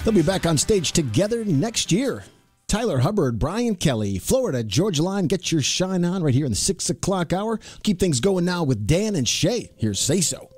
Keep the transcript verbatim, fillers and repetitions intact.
They'll be back on stage together next year. Tyler Hubbard, Brian Kelly, Florida Georgia Line. Get your shine on right here in the six o'clock hour. Keep things going now with Dan and Shay. Here's Say So.